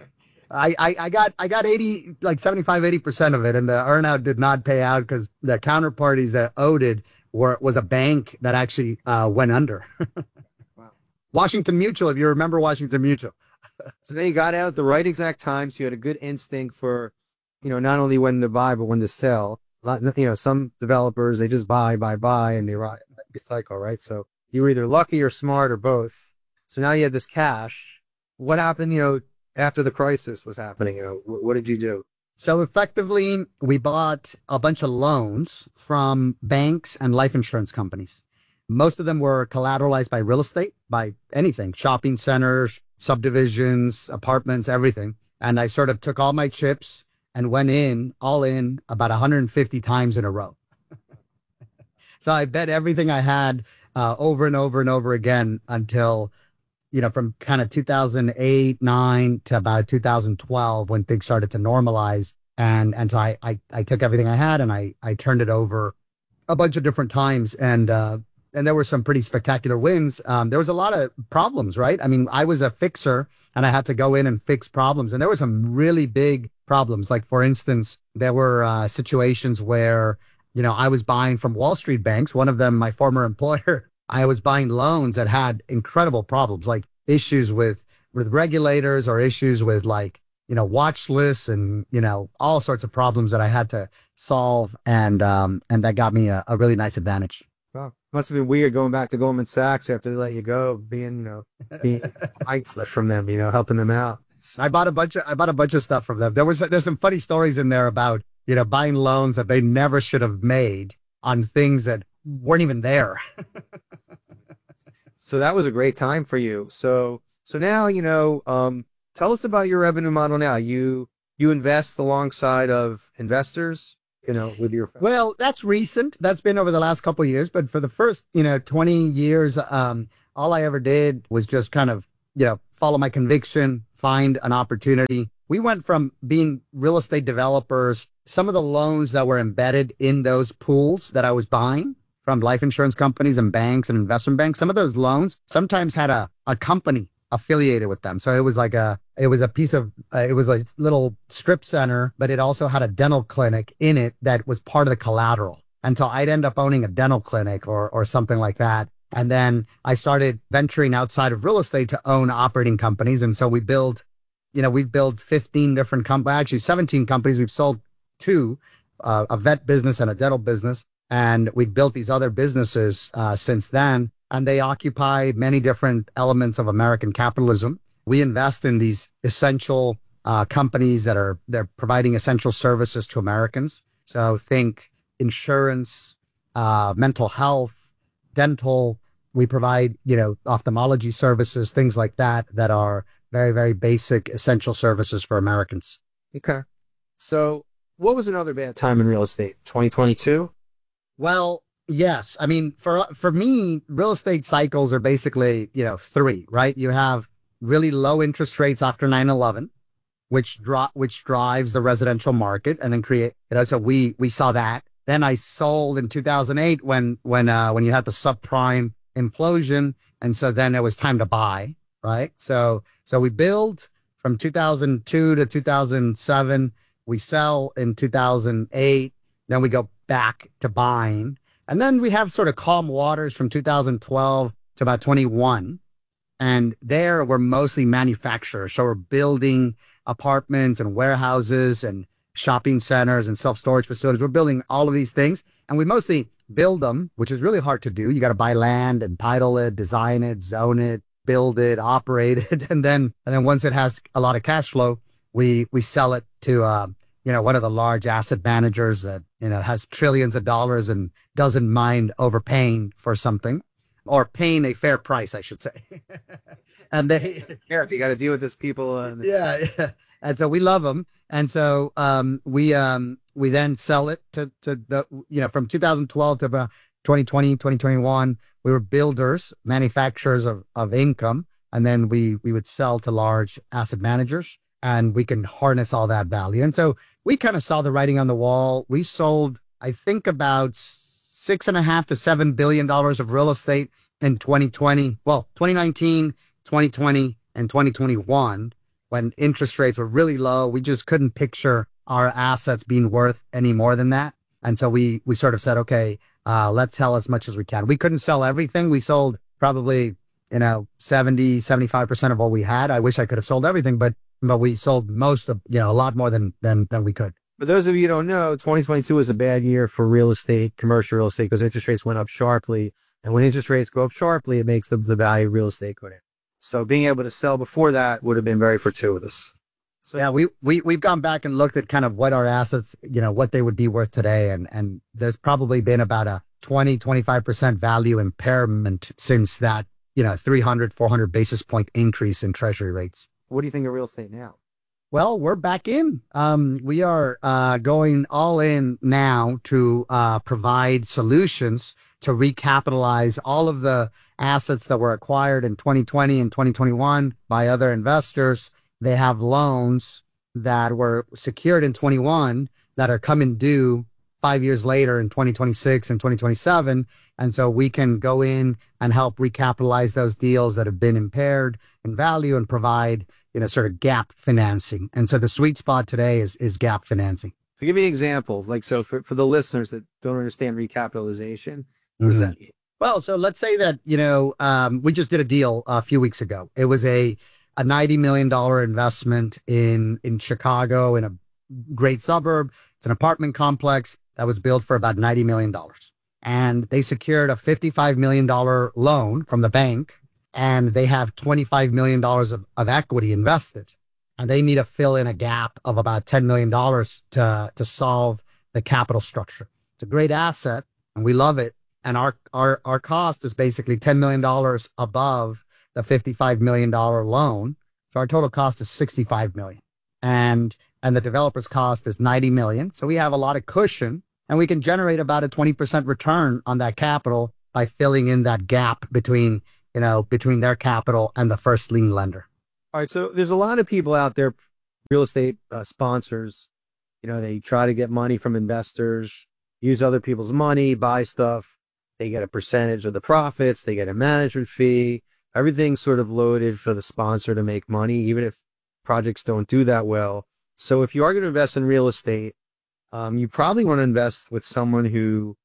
I, I, I got, I got eighty, like seventy-five, eighty percent of it. And the earnout did not pay out because the counterparties that owed it were, was a bank that actually, uh, went under. Wow. Washington Mutual, if you remember Washington Mutual. So then you got out at the right exact time. So you had a good instinct for, you know, not only when to buy, but when to sell. You know, some developers, they just buy, buy, buy, and they ride the cycle, right? So you were either lucky or smart or both. So now you have this cash. What happened, you know, after the crisis was happening? You know, what, what did you do? So effectively, we bought a bunch of loans from banks and life insurance companies. Most of them were collateralized by real estate, by anything, shopping centers, subdivisions, apartments, everything. And I sort of took all my chips and went in, all in, about one hundred fifty times in a row. So I bet everything I had uh, over and over and over again until, you know, from kind of two thousand eight, nine to about two thousand twelve when things started to normalize. And, and so I, I, I took everything I had and I, I turned it over a bunch of different times. And, uh, and there were some pretty spectacular wins. Um, there was a lot of problems, right? I mean, I was a fixer and I had to go in and fix problems. And there were some really big problems. Like, for instance, there were uh, situations where, you know, I was buying from Wall Street banks. One of them, my former employer, I was buying loans that had incredible problems, like issues with, with regulators or issues with like, you know, watch lists and, you know, all sorts of problems that I had to solve. And, um, and that got me a, a really nice advantage. Wow. Must have been weird going back to Goldman Sachs after they let you go, being, you know, being isolated from them, you know, helping them out. I bought a bunch of, I bought a bunch of stuff from them. There was, there's some funny stories in there about you know, buying loans that they never should have made on things that weren't even there. So that was a great time for you. So, so now, you know, um, tell us about your revenue model now. You, you invest alongside of investors, you know, with your. Well, that's recent. That's been over the last couple of years. But for the first, you know, twenty years, um, all I ever did was just kind of, you know, follow my conviction, find an opportunity. We went from being real estate developers. Some of the loans that were embedded in those pools that I was buying from life insurance companies and banks and investment banks, some of those loans sometimes had a, a company affiliated with them. So it was like a, it was a piece of, uh, it was a little strip center, but it also had a dental clinic in it that was part of the collateral. And so I'd end up owning a dental clinic or, or something like that. And then I started venturing outside of real estate to own operating companies. And so we built, you know, we've built fifteen different companies, actually seventeen companies. We've sold two, uh, a vet business and a dental business. And we've built these other businesses uh, since then, and they occupy many different elements of American capitalism. We invest in these essential uh, companies that are they're providing essential services to Americans. So think insurance, uh, mental health, dental. We provide, you know, ophthalmology services, things like that, that are very, very basic, essential services for Americans. Okay. So what was another bad time in real estate? twenty twenty-two? Well, yes. I mean, for for me, real estate cycles are basically, you know, three, right? You have really low interest rates after nine eleven, which draw which drives the residential market, and then create, you know, so we we saw that. Then I sold in two thousand eight when when uh when you had the subprime implosion, and so then it was time to buy, right? So so we build from two thousand two to two thousand seven, we sell in two thousand eight, then we go back to buying. And then we have sort of calm waters from two thousand twelve to about twenty-one. And there we're mostly manufacturers. So we're building apartments and warehouses and shopping centers and self-storage facilities. We're building all of these things. And we mostly build them, which is really hard to do. You got to buy land and title it, design it, zone it, build it, operate it. And then, and then once it has a lot of cash flow, we, we sell it to, uh, you know, one of the large asset managers that, you know, has trillions of dollars and doesn't mind overpaying for something, or paying a fair price, I should say. And they, Eric, you got to deal with these people. Uh, yeah, yeah. And so we love them. And so, um, we, um, we then sell it to, to the, you know, from two thousand twelve to about twenty twenty, twenty twenty-one, we were builders, manufacturers of, of income. And then we, we would sell to large asset managers, and we can harness all that value. And so we kind of saw the writing on the wall. We sold, I think, about six and a half to seven billion dollars of real estate in twenty twenty. Well, twenty nineteen, twenty twenty, and twenty twenty-one, when interest rates were really low. We just couldn't picture our assets being worth any more than that. And so we, we sort of said, okay, uh, let's sell as much as we can. We couldn't sell everything. We sold probably, you know, seventy, seventy-five percent of what we had. I wish I could have sold everything, but but we sold most of, you know, a lot more than, than, than we could. For those of you who don't know, twenty twenty-two was a bad year for real estate, commercial real estate, because interest rates went up sharply. And when interest rates go up sharply, it makes the, the value of real estate go down. So being able to sell before that would have been very fortuitous. So yeah, we, we, we've gone back and looked at kind of what our assets, you know, what they would be worth today. And, and there's probably been about a twenty, twenty-five percent value impairment since that, you know, three hundred, four hundred basis point increase in treasury rates. What do you think of real estate now? Well, we're back in. Um, we are uh, going all in now to uh, provide solutions to recapitalize all of the assets that were acquired in twenty twenty and twenty twenty-one by other investors. They have loans that were secured in twenty-one that are coming due five years later in twenty twenty-six and twenty twenty-seven. And so we can go in and help recapitalize those deals that have been impaired in value and provide, you know, sort of gap financing. And so the sweet spot today is, is gap financing. To give you an example, like, so for, for the listeners that don't understand recapitalization, what does Mhm. that mean? Well, so let's say that, you know, um, we just did a deal a few weeks ago. It was a, a ninety million dollars investment in, in Chicago in a great suburb. It's an apartment complex that was built for about ninety million dollars. And they secured a fifty-five million dollars loan from the bank, and they have twenty-five million dollars of, of equity invested. and they need to fill in a gap of about ten million dollars to, to solve the capital structure. It's a great asset and we love it. And our, our, our cost is basically ten million dollars above the fifty-five million dollars loan. So our total cost is sixty-five million dollars. And, and the developer's cost is ninety million dollars. So we have a lot of cushion and we can generate about a twenty percent return on that capital by filling in that gap between, you know, between their capital and the first lien lender. All right. So there's a lot of people out there, real estate uh, sponsors, you know, they try to get money from investors, use other people's money, buy stuff. They get a percentage of the profits. They get a management fee. Everything's sort of loaded for the sponsor to make money, even if projects don't do that well. So if you are going to invest in real estate, um, you probably want to invest with someone who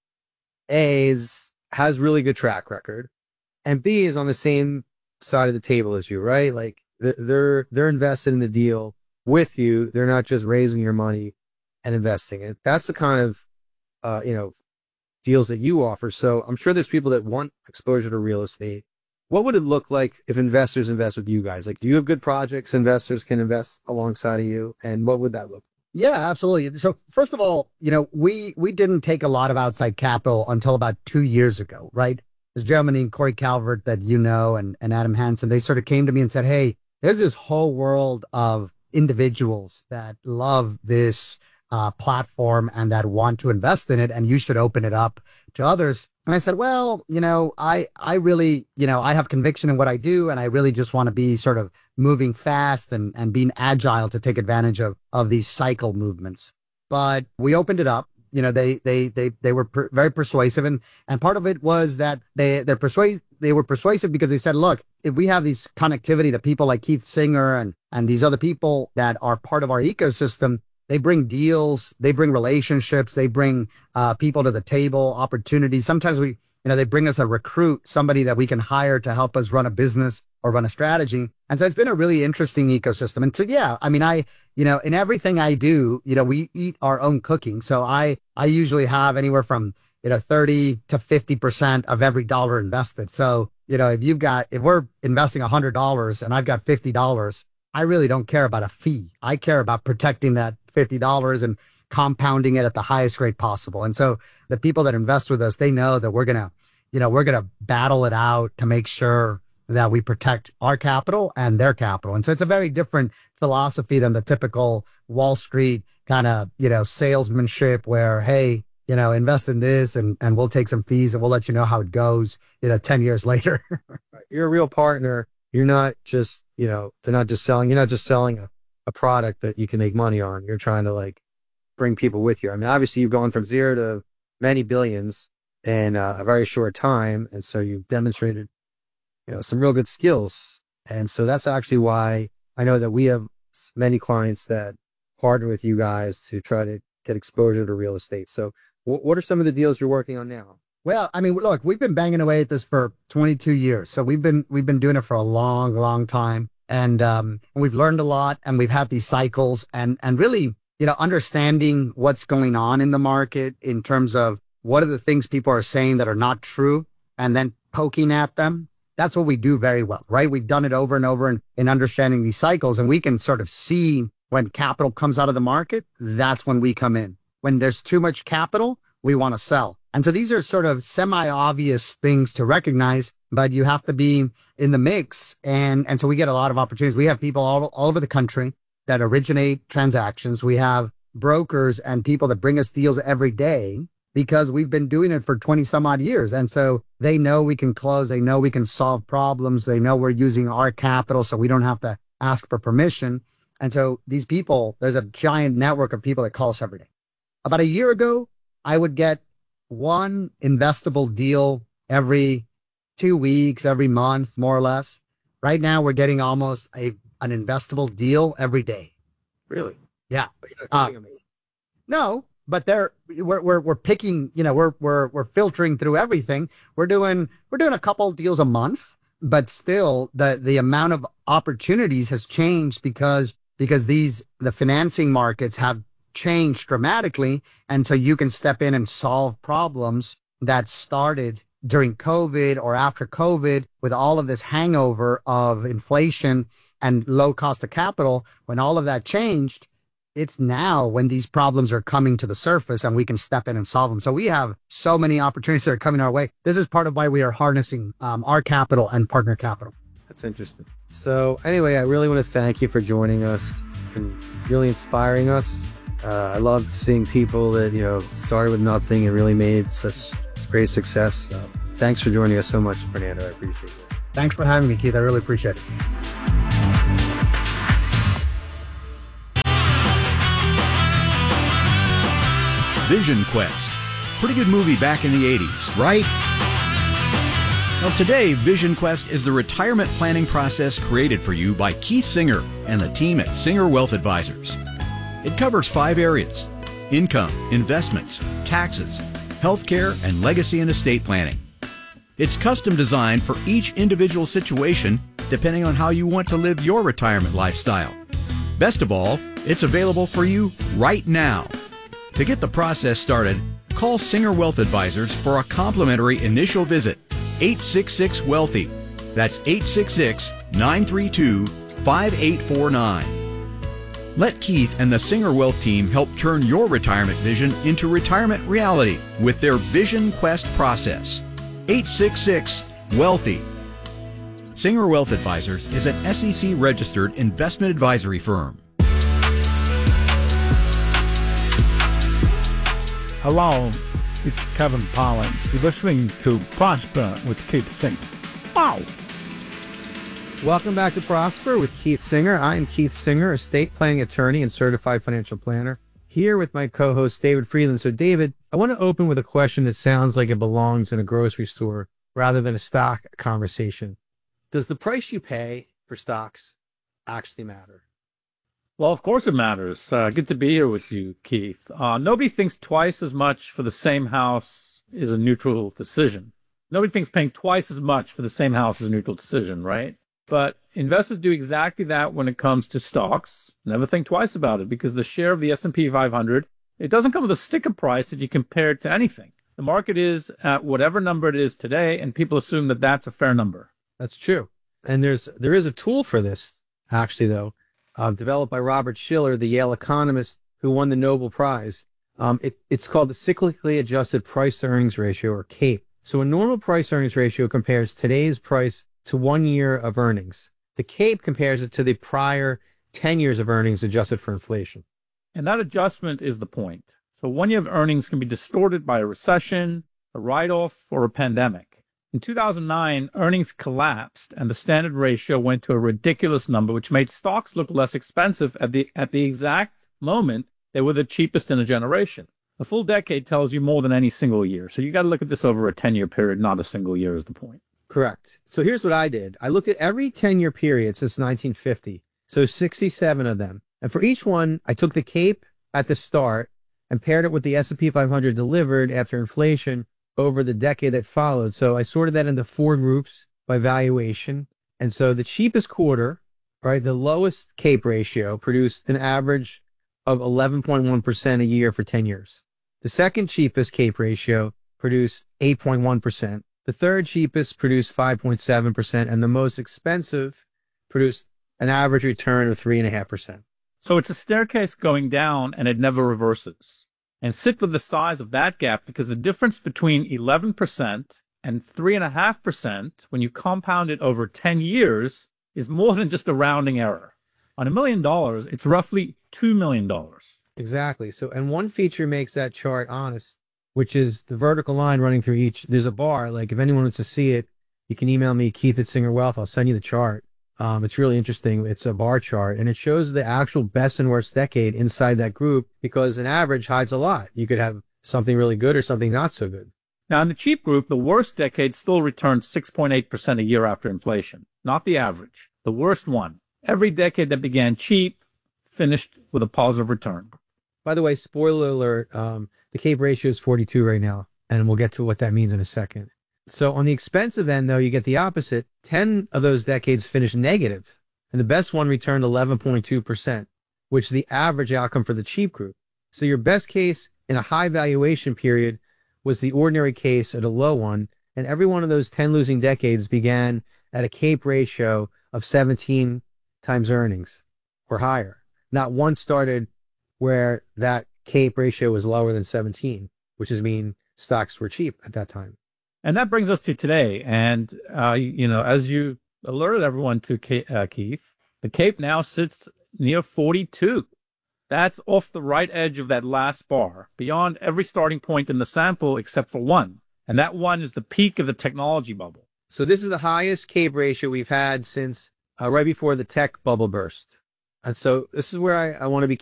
A is, has really good track record, and B is on the same side of the table as you, right? Like they're, they're invested in the deal with you. They're not just raising your money and investing it. That's the kind of, uh, you know, deals that you offer. So I'm sure there's people that want exposure to real estate. What would it look like if investors invest with you guys? Like, do you have good projects investors can invest alongside of you? And what would that look like? Yeah, absolutely. So first of all, you know, we, we didn't take a lot of outside capital until about two years ago, right? This gentleman named Corey Calvert that you know, and, and Adam Hansen, they sort of came to me and said, hey, there's this whole world of individuals that love this Uh, platform and that want to invest in it, and you should open it up to others. And I said, well, you know, I, I really, you know, I have conviction in what I do, and I really just want to be sort of moving fast and, and being agile to take advantage of, of these cycle movements. But we opened it up. You know, they, they, they, they were per- very persuasive. And, and part of it was that they, they're persuasive. They were persuasive because they said, look, if we have these connectivity to people like Keith Singer and, and these other people that are part of our ecosystem, they bring deals, they bring relationships, they bring uh, people to the table, opportunities. Sometimes we, you know, they bring us a recruit, somebody that we can hire to help us run a business or run a strategy. And so it's been a really interesting ecosystem. And so, yeah, I mean, I, you know, in everything I do, you know, we eat our own cooking. So I, I usually have anywhere from, you know, thirty to fifty percent of every dollar invested. So, you know, if you've got, if we're investing a hundred dollars and I've got fifty dollars, I really don't care about a fee. I care about protecting that fifty dollars and compounding it at the highest rate possible. And so the people that invest with us, they know that we're going to, you know, we're going to battle it out to make sure that we protect our capital and their capital. And so it's a very different philosophy than the typical Wall Street kind of, you know, salesmanship where, hey, you know, invest in this and, and we'll take some fees and we'll let you know how it goes, you know, ten years later. You're a real partner. You're not just, you know, they're not just selling, you're not just selling a, a product that you can make money on. You're trying to like bring people with you. I mean, obviously you've gone from zero to many billions in uh, a very short time. And so you've demonstrated, you know, some real good skills. And so that's actually why I know that we have many clients that partner with you guys to try to get exposure to real estate. So w- what are some of the deals you're working on now? Well, I mean, look, we've been banging away at this for twenty-two years. So we've been, we've been doing it for a long, long time. And, um, and we've learned a lot and we've had these cycles and, and really, you know, understanding what's going on in the market in terms of what are the things people are saying that are not true and then poking at them. That's what we do very well, right? We've done it over and over in, in understanding these cycles, and we can sort of see when capital comes out of the market, that's when we come in. When there's too much capital, we want to sell. And so these are sort of semi-obvious things to recognize, but you have to be in the mix. And, and so we get a lot of opportunities. We have people all, all over the country that originate transactions. We have brokers and people that bring us deals every day because we've been doing it for twenty some odd years. And so they know we can close. They know we can solve problems. They know we're using our capital, so we don't have to ask for permission. And so these people, there's a giant network of people that call us every day. About a year ago, I would get one investable deal every two weeks, every month, more or less. Right now, we're getting almost a an investable deal every day. Really? Yeah. Uh, no, but they're we're we're we're picking. You know, we're we're we're filtering through everything. We're doing we're doing a couple deals a month, but still, the the amount of opportunities has changed because because these the financing markets have changed dramatically, and so you can step in and solve problems that started during COVID or after COVID with all of this hangover of inflation and low cost of capital, when all of that changed, it's now when these problems are coming to the surface and we can step in and solve them. So we have so many opportunities that are coming our way. This is part of why we are harnessing um, our capital and partner capital. That's interesting. So anyway, I really want to thank you for joining us and really inspiring us. Uh, I love seeing people that, you know, started with nothing and really made such great success. So thanks for joining us so much, Fernando. I appreciate it. Thanks for having me, Keith. I really appreciate it. Vision Quest. Pretty good movie back in the eighties, right? Well, today, Vision Quest is the retirement planning process created for you by Keith Singer and the team at Singer Wealth Advisors. It covers five areas: income, investments, taxes, healthcare, and legacy and estate planning. It's custom designed for each individual situation, depending on how you want to live your retirement lifestyle. Best of all, it's available for you right now. To get the process started, call Singer Wealth Advisors for a complimentary initial visit. eight six six wealthy. That's eight six six, nine three two, five eight four nine. Let Keith and the Singer Wealth team help turn your retirement vision into retirement reality with their Vision Quest process. eight six six wealthy. Singer Wealth Advisors is an S E C registered investment advisory firm. Hello, it's Kevin Pollan. You're listening to Prosper with Keith Singer. Wow! Welcome back to Prosper with Keith Singer. I am Keith Singer, estate planning attorney and certified financial planner, here with my co-host David Freeland. So David, I want to open with a question that sounds like it belongs in a grocery store rather than a stock conversation. Does the price you pay for stocks actually matter? Well, of course it matters. Uh, good to be here with you, Keith. Uh, nobody thinks twice as much for the same house is a neutral decision. Nobody thinks paying twice as much for the same house is a neutral decision, right? But investors do exactly that when it comes to stocks. Never think twice about it, because the share of the S and P five hundred, it doesn't come with a sticker price that you compare it to anything. The market is at whatever number it is today, and people assume that that's a fair number. That's true. And there's there is a tool for this, actually, though, uh, developed by Robert Shiller, the Yale economist who won the Nobel Prize. Um, it, it's called the Cyclically Adjusted Price-to-Earnings Ratio, or CAPE. So a normal price-earnings ratio compares today's price to one year of earnings. The CAPE compares it to the prior ten years of earnings adjusted for inflation. And that adjustment is the point. So one year of earnings can be distorted by a recession, a write-off, or a pandemic. In two thousand nine, earnings collapsed and the standard ratio went to a ridiculous number, which made stocks look less expensive at the, at the exact moment they were the cheapest in a generation. A full decade tells you more than any single year. So you got to look at this over a ten-year period, not a single year is the point. Correct. So here's what I did. I looked at every ten-year period since nineteen fifty, so sixty-seven of them. And for each one, I took the CAPE at the start and paired it with the S and P five hundred delivered after inflation over the decade that followed. So I sorted that into four groups by valuation. And so the cheapest quarter, right, the lowest CAPE ratio produced an average of eleven point one percent a year for ten years. The second cheapest CAPE ratio produced eight point one percent. The third cheapest produced five point seven percent, and the most expensive produced an average return of three point five percent. So it's a staircase going down, and it never reverses. And sit with the size of that gap, because the difference between eleven percent and three point five percent, when you compound it over ten years, is more than just a rounding error. On a million dollars, it's roughly two million dollars. Exactly. So, and one feature makes that chart honest, which is the vertical line running through each. There's a bar. Like, if anyone wants to see it, you can email me, Keith at Singer Wealth. I'll send you the chart. Um, it's really interesting. It's a bar chart, and it shows the actual best and worst decade inside that group, because an average hides a lot. You could have something really good or something not so good. Now, in the cheap group, the worst decade still returned six point eight percent a year after inflation, not the average. The worst one. Every decade that began cheap finished with a positive return. By the way, spoiler alert, um, the CAPE ratio is forty-two right now, and we'll get to what that means in a second. So on the expensive end, though, you get the opposite. ten of those decades finished negative, and the best one returned eleven point two percent, which is the average outcome for the cheap group. So your best case in a high valuation period was the ordinary case at a low one, and every one of those ten losing decades began at a CAPE ratio of seventeen times earnings or higher. Not one started where that CAPE ratio was lower than seventeen, which is mean stocks were cheap at that time. And that brings us to today. And, uh, you know, as you alerted everyone to, K- uh, Keith, the CAPE now sits near forty-two. That's off the right edge of that last bar, beyond every starting point in the sample except for one. And that one is the peak of the technology bubble. So this is the highest CAPE ratio we've had since uh, right before the tech bubble burst. And so this is where I, I want to be